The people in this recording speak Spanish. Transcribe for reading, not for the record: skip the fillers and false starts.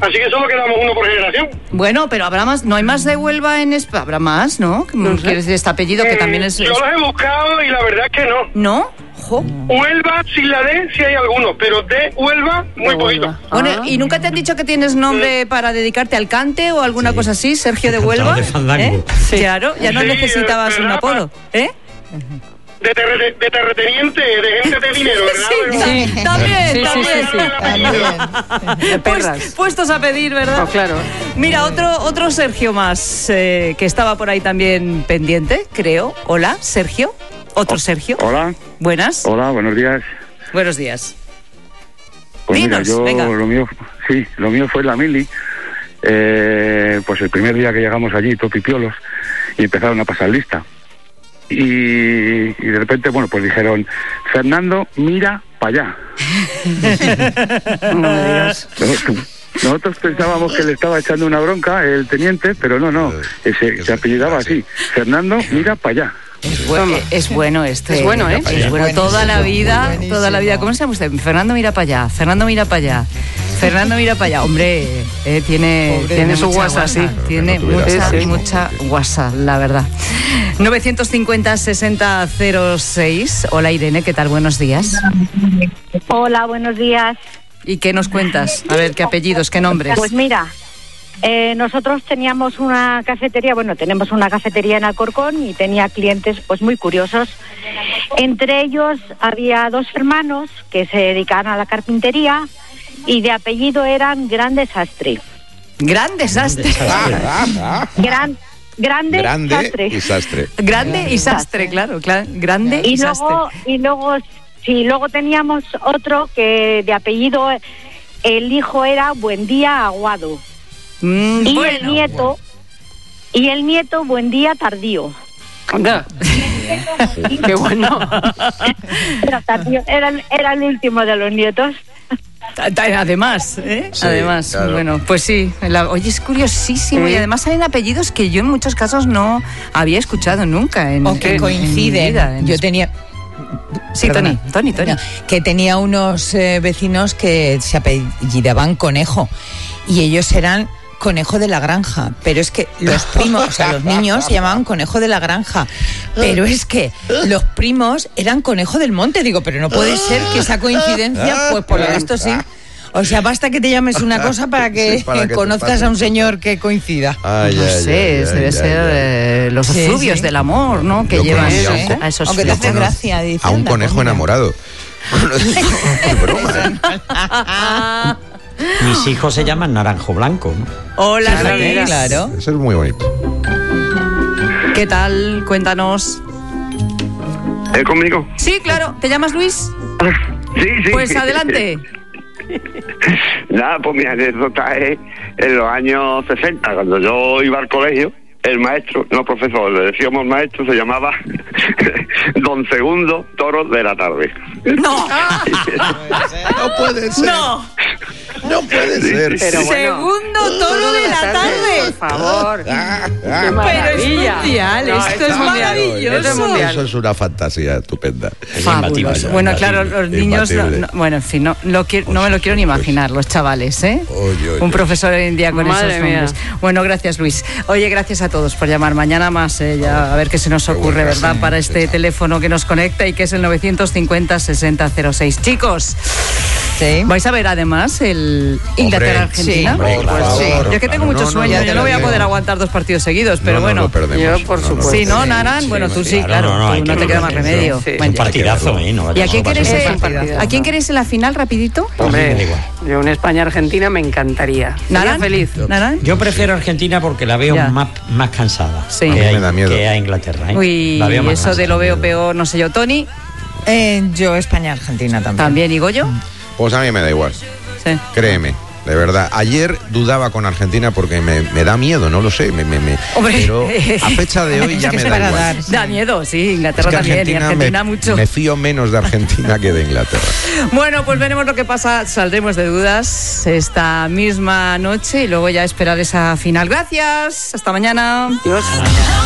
Así que solo quedamos uno por generación. Bueno, pero habrá más, no hay más de Huelva en España. Habrá más, ¿no? No sé. Que es de este apellido que también es. Yo los he buscado y la verdad es que no. ¿No? Jo. Huelva, sin la D, sí hay algunos, pero de Huelva, muy poquito. Bueno, ¿y nunca te han dicho que tienes nombre para dedicarte al cante o alguna cosa así, Sergio de Huelva? de fandango. Sí. Claro, ya no Sí, necesitabas un ¿verdad? apodo, ¿eh? De terrateniente, de gente de dinero, ¿verdad? Sí, también, Sí, también. perras. Puestos a pedir, ¿verdad? Oh, claro. Mira, otro Sergio más que estaba por ahí también pendiente, creo. Hola, Sergio. Otro Sergio. Hola, Buenas. hola, buenos días. Buenos días. Pues Dinos, mira, yo venga. lo mío fue la mili. Pues el primer día que llegamos allí, topipiolos, y empezaron a pasar lista. Y de repente, bueno, pues dijeron, Fernando, mira para allá. No me digas. Nosotros pensábamos que le estaba echando una bronca el teniente, pero no, se apellidaba así, Fernando, mira para allá. Es bueno este. Es bueno, ¿eh? Es bueno toda la vida, toda la vida. ¿Cómo se llama usted? Fernando mira para allá, Fernando mira para allá. Fernando mira para allá. Hombre, tiene su guasa, sí. Tiene mucha guasa, la verdad. 950-6006. Hola Irene, ¿qué tal? Buenos días. Hola, buenos días. ¿Y qué nos cuentas? A ver, ¿qué apellidos, qué nombres? Pues mira, nosotros teníamos una cafetería, tenemos una cafetería en Alcorcón y tenía clientes pues muy curiosos. Entre ellos había dos hermanos que se dedicaban a la carpintería y de apellido eran Gran Desastre. Gran desastre. Grande Sastre. y sastre. Grande y sastre, claro. Grande y sastre. Luego teníamos otro que de apellido, el hijo era Buendía Aguado. Y el nieto Buendía Tardío. Anda. Qué bueno. Era el último de los nietos. Además, ¿eh? Sí, además, claro. bueno, pues sí. Oye, es curiosísimo Sí. y además hay apellidos que yo en muchos casos no había escuchado nunca. O que coinciden. Yo tenía... Sí, Perdona. Tony. No, que tenía unos vecinos que se apellidaban Conejo y ellos eran Conejo de la Granja, pero es que los primos, o sea, los niños se llamaban Conejo de la Granja, pero es que los primos eran Conejo del Monte. Digo, pero no puede ser que esa coincidencia, pues por lo visto sí. O sea, basta que te llames una cosa para que, Sí, para que te conozcas pase a un eso. señor que coincida. No sé, debe ser los Sí, efluvios sí. del amor, ¿no? Que Yo llevan conocí a esos Aunque te hace flujos. gracia, dice. A un anda, conejo pues mira. enamorado. No digo de broma, ¿eh? Mis hijos se llaman Naranjo Blanco, ¿no? Hola, Claro, Luis. mira. Claro. Eso es muy bonito. ¿Qué tal? Cuéntanos. ¿Conmigo? Sí, claro. ¿Te llamas Luis? Sí. Pues adelante. Nada, pues mi anécdota es en los años 60, cuando yo iba al colegio, el maestro, no profesor, le decíamos maestro, se llamaba Don Segundo Toro de la Tarde. No. No puede ser. No. No puede ser. Pero bueno. Segundo toro de la tarde. Por favor. Qué Pero es maravilla. mundial, No, esto es mundial. maravilloso. Esto es mundial. Eso es una fantasía estupenda. Es Fabuloso. imbatible. Bueno, claro, los niños, Imbatible. bueno, en fin, no me lo quiero ni imaginar, los chavales, ¿eh? Oye. Un profesor hoy en día con Madre esos mía. nombres. Bueno, gracias, Luis. Oye, gracias a todos por llamar. Mañana más, ya a ver qué se nos ocurre, bueno, ¿verdad? sí, Para este teléfono que nos conecta y que es el 950-6006. Chicos, Sí. ¿vais a ver además el Inglaterra-Argentina? sí, Hombre, por Pues sí. favor, Yo es que tengo claro. mucho No, sueño, ya yo te no lo voy a digo. poder aguantar dos partidos seguidos, pero No, bueno. lo perdemos. Yo, por supuesto. Sí, ¿no, Naran? Bueno, tú sí, claro. No, hay Tú que no te queda más verlo. remedio. Sí. Bueno, Un partidazo, ¿eh? No, ¿Y a quién no va quieres, ser un partidazo. ¿a quién quieres en la final, rapidito? Hombre, Da igual. yo una España-Argentina me encantaría. Sería ¿Naran? feliz. ¿Naran? Yo prefiero Argentina porque la veo Ya. más cansada Sí. que, A mí me da miedo. que a Inglaterra. ¿eh? Uy, La veo más eso de cansada. lo veo peor, no sé yo. Tony, Yo España-Argentina también. también. ¿Y Goyo? Pues a mí me da igual. Sí. Créeme, de verdad. Ayer dudaba con Argentina porque me da miedo, no lo sé. Hombre. Pero a fecha de hoy Es ya que me se da van a igual. dar. Da miedo, sí, Es Inglaterra que también, y Argentina mucho. me fío menos de Argentina que de Inglaterra. Bueno, pues veremos lo que pasa, saldremos de dudas esta misma noche y luego ya esperar esa final. Gracias, hasta mañana. Dios.